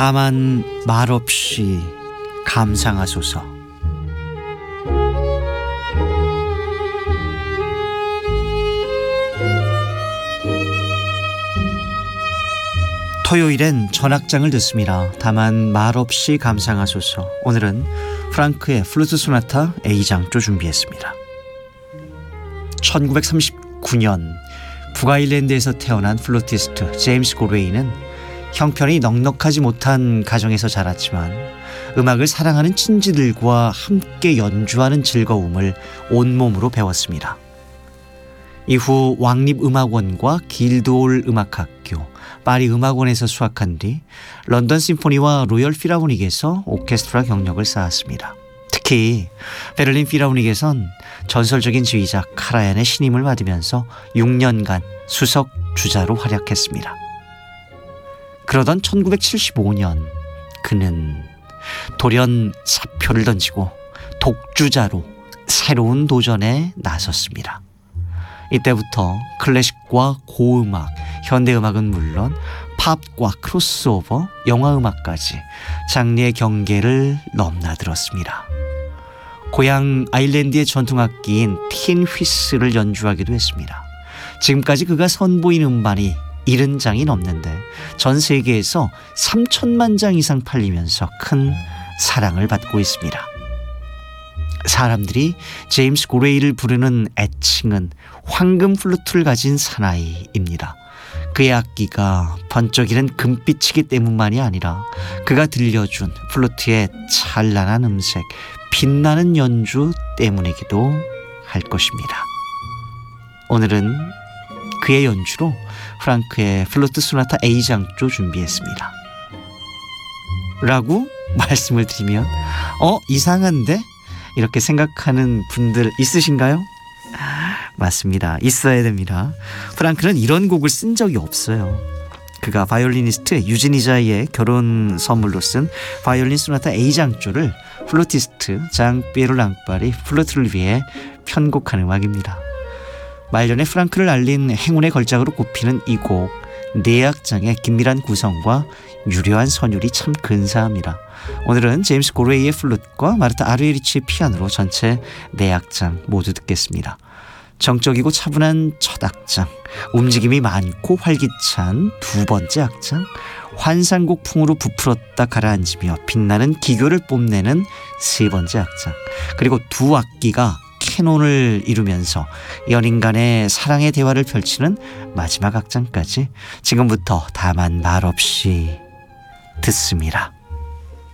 다만 말없이 감상하소서. 토요일엔 전악장을 듣습니다. 다만 말없이 감상하소서. 오늘은 프랑크의 플루트 소나타 A장조 준비했습니다. 1939년 북아일랜드에서 태어난 플루티스트 제임스 고레이는 형편이 넉넉하지 못한 가정에서 자랐지만 음악을 사랑하는 친지들과 함께 연주하는 즐거움을 온몸으로 배웠습니다. 이후 왕립음악원과 길드홀 음악학교, 파리 음악원에서 수학한 뒤 런던 심포니와 로열 필하모닉에서 오케스트라 경력을 쌓았습니다. 특히 베를린 필하모닉에선 전설적인 지휘자 카라얀의 신임을 받으면서 6년간 수석 주자로 활약했습니다. 그러던 1975년 그는 돌연 사표를 던지고 독주자로 새로운 도전에 나섰습니다. 이때부터 클래식과 고음악, 현대음악은 물론 팝과 크로스오버, 영화음악까지 장르의 경계를 넘나들었습니다. 고향 아일랜드의 전통악기인 틴 휘스를 연주하기도 했습니다. 지금까지 그가 선보인 음반이 70장이 넘는데 전 세계에서 3천만 장 이상 팔리면서 큰 사랑을 받고 있습니다. 사람들이 제임스 고레이를 부르는 애칭은 황금 플루트를 가진 사나이입니다. 그의 악기가 번쩍이는 금빛이기 때문만이 아니라 그가 들려준 플루트의 찬란한 음색, 빛나는 연주 때문이기도 할 것입니다. 오늘은 그의 연주로 프랑크의 플루트 소나타 A장조 준비했습니다. 라고 말씀을 드리면 이상한데? 이렇게 생각하는 분들 있으신가요? 맞습니다. 있어야 됩니다. 프랑크는 이런 곡을 쓴 적이 없어요. 그가 바이올리니스트 유진 이자이의 결혼 선물로 쓴 바이올린 소나타 A장조를 플루티스트 장 피에로 랑파리 플루트를 위해 편곡한 음악입니다. 말년에 프랑크를 알린 행운의 걸작으로 꼽히는 이 곡, 내악장의 긴밀한 구성과 유려한 선율이 참 근사합니다. 오늘은 제임스 고레이의 플룻과 마르타 아르에리치의 피아노로 전체 내악장 모두 듣겠습니다. 정적이고 차분한 첫 악장, 움직임이 많고 활기찬 두 번째 악장, 환상곡풍으로 부풀었다 가라앉으며 빛나는 기교를 뽐내는 세 번째 악장, 그리고 두 악기가 캐논을 이루면서 연인 간의 사랑의 대화를 펼치는 마지막 악장까지 지금부터 다만 말없이 듣습니다.